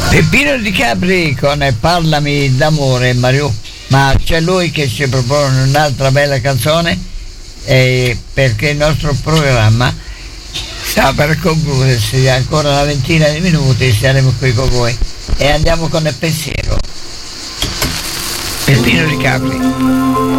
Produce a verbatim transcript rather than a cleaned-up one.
Peppino Di Capri con Parlami d'amore, Mario, ma c'è lui che ci propone un'altra bella canzone, eh, perché il nostro programma sta per concludersi, ancora una ventina di minuti saremo qui con voi e andiamo con il pensiero. Peppino Di Capri.